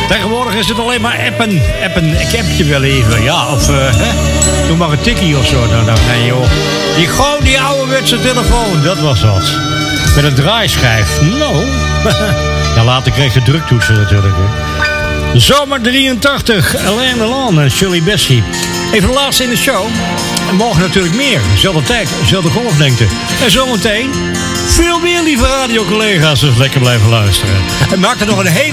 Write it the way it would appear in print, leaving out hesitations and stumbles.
Tegenwoordig is het alleen maar appen. Ik app je wel even. Ja, of doe maar een tikkie of zo. Dan nee, joh. Die ouderwetse telefoon, dat was wat. Met een draaischijf. Nou. Ja, later kreeg je druktoetsen natuurlijk. Hè. Zomer 83. Alain Delon en Shirley Bassey. Even de laatste in de show. En morgen natuurlijk meer. Zelfde tijd, zelfde golflengte. En zometeen veel meer, lieve radiocollega's. Dus lekker blijven luisteren. En maak er nog een hele